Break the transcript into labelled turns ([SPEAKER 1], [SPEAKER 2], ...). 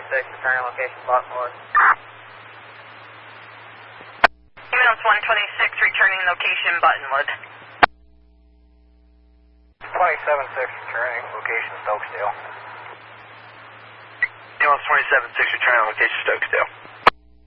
[SPEAKER 1] returning location Baltimore.
[SPEAKER 2] Ambulance 126, returning location Buttonwood.
[SPEAKER 1] 27-6, returning location Stokesdale.
[SPEAKER 3] Ambulance 27-6, returning location Stokesdale.